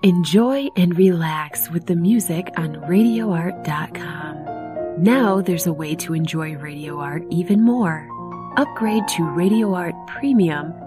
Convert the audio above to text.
Enjoy and relax with the music on RadioArt.com. Now there's a way to enjoy Radio Art even more. Upgrade to Radio Art Premium